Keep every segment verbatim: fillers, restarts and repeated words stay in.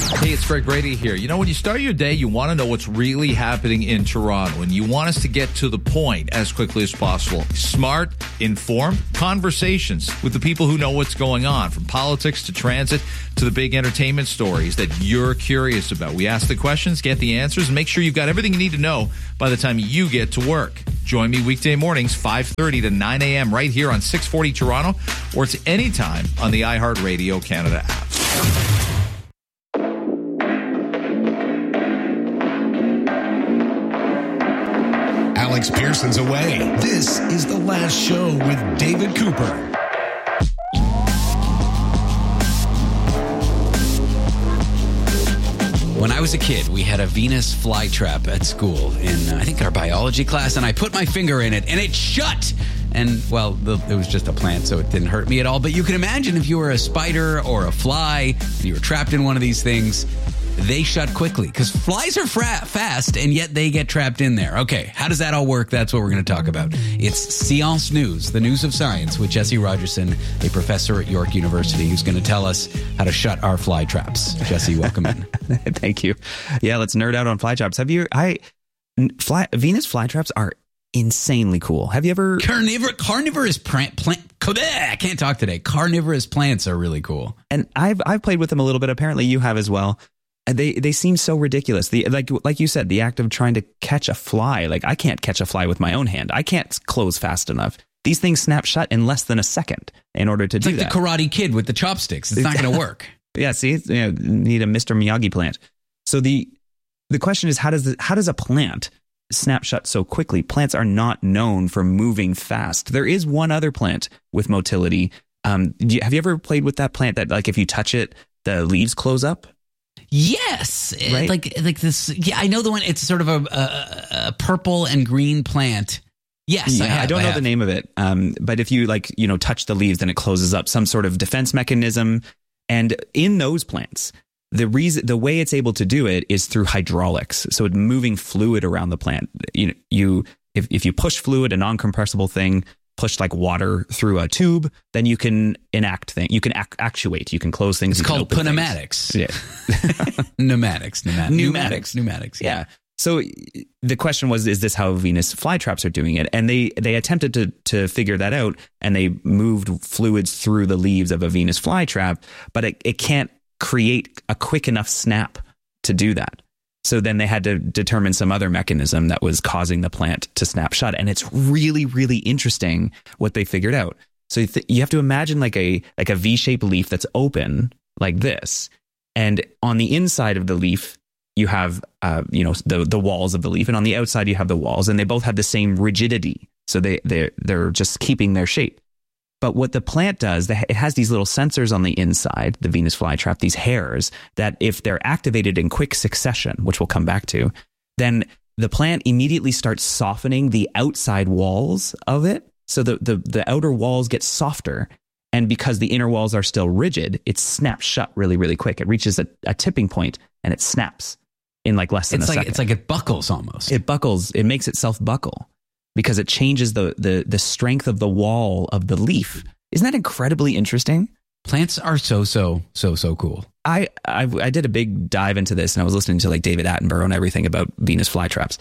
Hey, it's Greg Brady here. You know, when you start your day, you want to know what's really happening in Toronto, and you want us to get to the point as quickly as possible. Smart, informed conversations with the people who know what's going on, from politics to transit to the big entertainment stories that you're curious about. We ask the questions, get the answers, and make sure you've got everything you need to know by the time you get to work. Join me weekday mornings, five thirty to nine a.m. right here on six forty Toronto, or it's anytime on the iHeartRadio Canada app. Alex Pearson's away. This is The Last Show with David Cooper. When I was a kid, we had a Venus flytrap at school in, uh, I think, our biology class, and I put my finger in it, and it shut. And, well, the, it was just a plant, so it didn't hurt me at all. But you can imagine if you were a spider or a fly, and you were trapped in one of these things, they shut quickly because flies are fra- fast and yet they get trapped in there. Okay, how does that all work? That's what we're going to talk about. It's Science News, the news of science, with Jesse Rogerson, a professor at York University, who's going to tell us how to shut our fly traps. Jesse, welcome in. Thank you. Yeah, let's nerd out on fly traps. Have you, I, fly, Venus flytraps are insanely cool. Have you ever? Carnivore, carnivorous plant, plant, I can't talk today. Carnivorous plants are really cool. And I've, I've played with them a little bit. Apparently you have as well. They they seem so ridiculous. The like like you said, the act of trying to catch a fly. Like I can't catch a fly with my own hand. I can't close fast enough. These things snap shut in less than a second in order to it's do like that. The Karate Kid with the chopsticks. It's not going to work. Yeah, see, you know, need a Mister Miyagi plant. So the the question is, how does the, how does a plant snap shut so quickly? Plants are not known for moving fast. There is one other plant with motility. Um, do you, have you ever played with that plant that, like, if you touch it, the leaves close up? Yes, right? like like this. Yeah, I know the one. It's sort of a, a, a purple and green plant. Yes, yeah, I, have, I don't I know have. the name of it. Um, but if you like, you know, touch the leaves, then it closes up. Some sort of defense mechanism. And in those plants, the reason, the way it's able to do it is through hydraulics. So it's moving fluid around the plant. You know, you if if you push fluid, a non-compressible thing, push like water through a tube, then you can enact things. You can ac- actuate. You can close things. It's called pneumatics. Yeah. pneumatics. Pneumatics. Pneumatics. Pneumatics. Yeah. yeah. So the question was, is this how Venus flytraps are doing it? And they they attempted to to figure that out, and they moved fluids through the leaves of a Venus flytrap, but it, it can't create a quick enough snap to do that. So then they had to determine some other mechanism that was causing the plant to snap shut. And it's really, really interesting what they figured out. So you, th- you have to imagine like a like a V-shaped leaf that's open like this. And on the inside of the leaf, you have, uh, you know, the, the walls of the leaf. And on the outside, you have the walls. And they both have the same rigidity. So they, they're, they're just keeping their shape. But what the plant does, it has these little sensors on the inside, the Venus flytrap, these hairs, that if they're activated in quick succession, which we'll come back to, then the plant immediately starts softening the outside walls of it. So the, the, the outer walls get softer. And because the inner walls are still rigid, it snaps shut really, really quick. It reaches a, a tipping point and it snaps in like less than it's a like, second. It's like it buckles almost. It buckles. It makes itself buckle, because it changes the, the the strength of the wall of the leaf. Isn't that incredibly interesting? Plants are so, so, so, so cool. I, I I did a big dive into this, and I was listening to like David Attenborough and everything about Venus flytraps.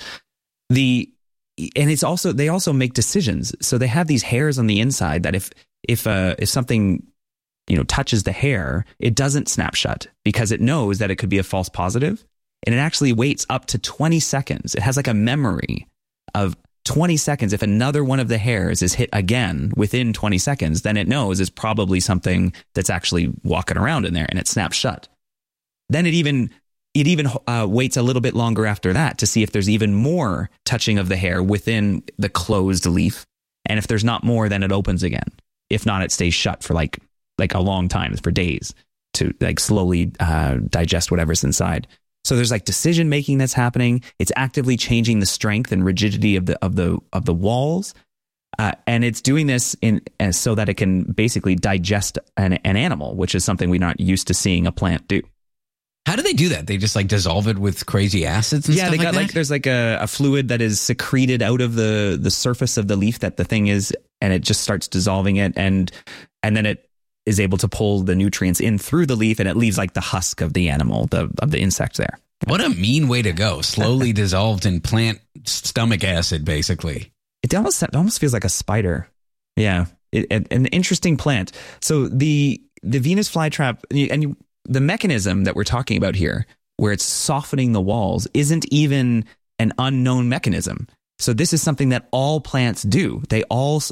The and it's also they also make decisions. So they have these hairs on the inside that if if uh, if something you know touches the hair, it doesn't snap shut because it knows that it could be a false positive, and it actually waits up to twenty seconds. It has like a memory of twenty seconds. If another one of the hairs is hit again within twenty seconds, then it knows it's probably something that's actually walking around in there, and it snaps shut. Then it even it even uh, waits a little bit longer after that to see if there's even more touching of the hair within the closed leaf. And if there's not more, then it opens again. If not, it stays shut for like like a long time, for days, to like slowly uh, digest whatever's inside. So there's like decision making that's happening. It's actively changing the strength and rigidity of the of the of the walls, uh, and it's doing this in uh, so that it can basically digest an, an animal, which is something we're not used to seeing a plant do. How do they do that? They just like dissolve it with crazy acids and yeah, stuff they like got that? like there's like a, a fluid that is secreted out of the the surface of the leaf that the thing is, and it just starts dissolving it, and and then it is able to pull the nutrients in through the leaf, and it leaves like the husk of the animal, the of the insect there. What a mean way to go. Slowly dissolved in plant stomach acid, basically. It almost it almost feels like a spider. Yeah, it, it, an interesting plant. So the the Venus flytrap, and you, the mechanism that we're talking about here, where it's softening the walls, isn't even an unknown mechanism. So this is something that all plants do. They all